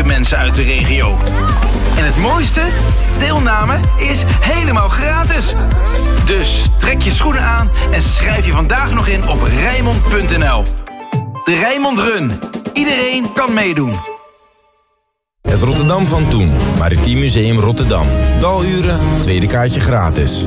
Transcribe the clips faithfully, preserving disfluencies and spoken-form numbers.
mensen uit de regio. En het mooiste? Deelname is helemaal gratis. Dus trek je schoenen aan en schrijf je vandaag nog in op Rijnmond punt n l. De Rijnmond Run. Iedereen kan meedoen. Het Rotterdam van toen. Maritiem Museum Rotterdam. Daluren, tweede kaartje gratis.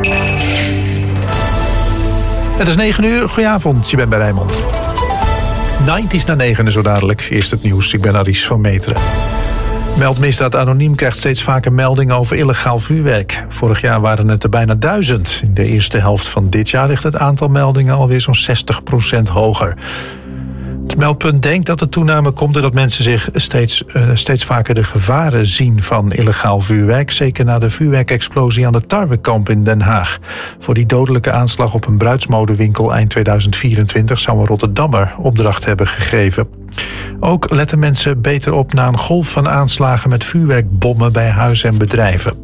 Het is negen uur. Goedenavond, je bent bij Rijnmond. negentig na negen zo dadelijk. Eerst het nieuws. Ik ben Aries van Meteren. Meldmisdaad Anoniem krijgt steeds vaker meldingen over illegaal vuurwerk. Vorig jaar waren het er bijna duizend. In de eerste helft van dit jaar ligt het aantal meldingen alweer zo'n zestig procent hoger. Het meldpunt denkt dat de toename komt doordat mensen zich steeds, uh, steeds vaker de gevaren zien van illegaal vuurwerk. Zeker na de vuurwerkexplosie aan de Tarwekamp in Den Haag. Voor die dodelijke aanslag op een bruidsmodewinkel eind tweeduizend vierentwintig zou een Rotterdammer opdracht hebben gegeven. Ook letten mensen beter op na een golf van aanslagen met vuurwerkbommen bij huizen en bedrijven.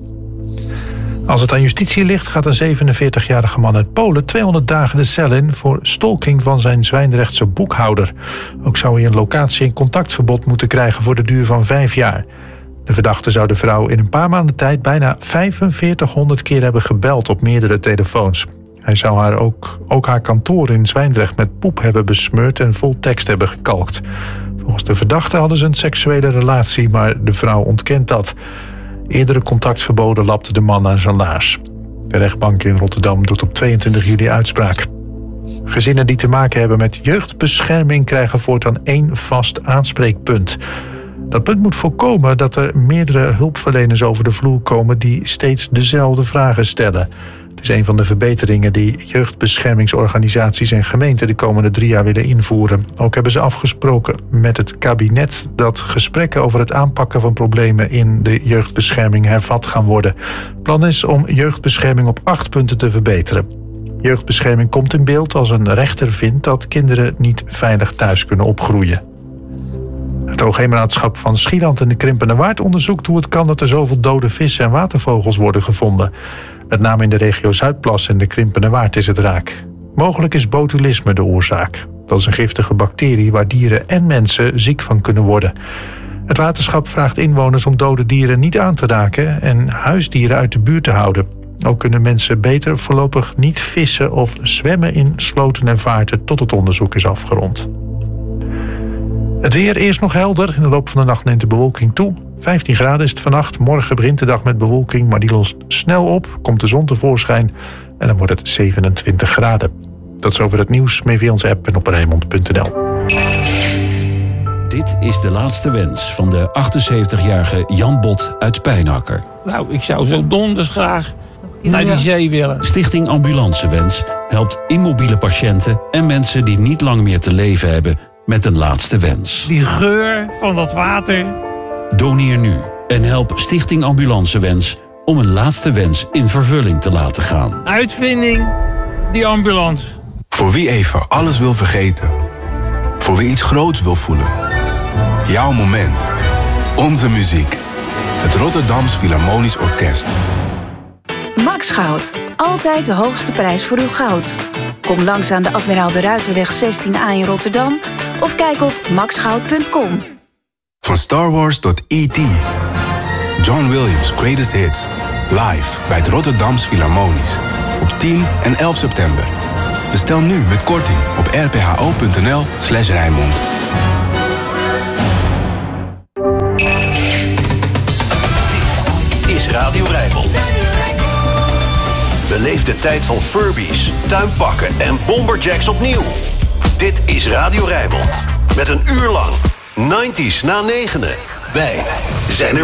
Als het aan justitie ligt, gaat een zevenenveertigjarige man uit Polen tweehonderd dagen de cel in voor stalking van zijn Zwijndrechtse boekhouder. Ook zou hij een locatie- en contactverbod moeten krijgen voor de duur van vijf jaar. De verdachte zou de vrouw in een paar maanden tijd bijna vijfenveertighonderd keer hebben gebeld op meerdere telefoons. Hij zou haar ook, ook haar kantoor in Zwijndrecht met poep hebben besmeurd en vol tekst hebben gekalkt. Volgens de verdachte hadden ze een seksuele relatie, maar de vrouw ontkent dat. Eerdere contactverboden lapte de man aan zijn laars. De rechtbank in Rotterdam doet op tweeëntwintig juli uitspraak. Gezinnen die te maken hebben met jeugdbescherming krijgen voortaan één vast aanspreekpunt. Dat punt moet voorkomen dat er meerdere hulpverleners over de vloer komen die steeds dezelfde vragen stellen. Het is een van de verbeteringen die jeugdbeschermingsorganisaties en gemeenten de komende drie jaar willen invoeren. Ook hebben ze afgesproken met het kabinet dat gesprekken over het aanpakken van problemen in de jeugdbescherming hervat gaan worden. Het plan is om jeugdbescherming op acht punten te verbeteren. Jeugdbescherming komt in beeld als een rechter vindt dat kinderen niet veilig thuis kunnen opgroeien. Het Hoogheemraadschap van Schieland en de Krimpenerwaard onderzoekt hoe het kan dat er zoveel dode vissen en watervogels worden gevonden. Met name in de regio Zuidplas en de Krimpenerwaard is het raak. Mogelijk is botulisme de oorzaak. Dat is een giftige bacterie waar dieren en mensen ziek van kunnen worden. Het waterschap vraagt inwoners om dode dieren niet aan te raken en huisdieren uit de buurt te houden. Ook kunnen mensen beter voorlopig niet vissen of zwemmen in sloten en vaarten tot het onderzoek is afgerond. Het weer eerst nog helder. In de loop van de nacht neemt de bewolking toe. vijftien graden is het vannacht. Morgen begint de dag met bewolking, maar die lost snel op. Komt de zon tevoorschijn en dan wordt het zevenentwintig graden. Dat is over het nieuws. Mee via onze app en op Rijnmond punt n l. Dit is de laatste wens van de achtenzeventigjarige Jan Bot uit Pijnakker. Nou, ik zou zo donders graag naar die zee willen. Stichting Ambulancewens helpt immobiele patiënten en mensen die niet lang meer te leven hebben met een laatste wens. Die geur van dat water. Doneer nu en help Stichting Ambulancewens om een laatste wens in vervulling te laten gaan. Uitvinding, die ambulance. Voor wie even alles wil vergeten. Voor wie iets groots wil voelen. Jouw moment. Onze muziek. Het Rotterdams Philharmonisch Orkest. Max Goud. Altijd de hoogste prijs voor uw goud. Kom langs aan de Admiraal de Ruiterweg zestien A in Rotterdam of kijk op max goud punt com. Van Star Wars tot E T John Williams' Greatest Hits. Live bij het Rotterdams Philharmonisch. Op tien en elf september. Bestel nu met korting op r p h o punt n l slash Rijnmond. Dit is Radio Rijnmond. Beleef de tijd van Furbies, tuinpakken en bomberjacks opnieuw. Dit is Radio Rijnmond. Met een uur lang negentig na negenen. Wij zijn er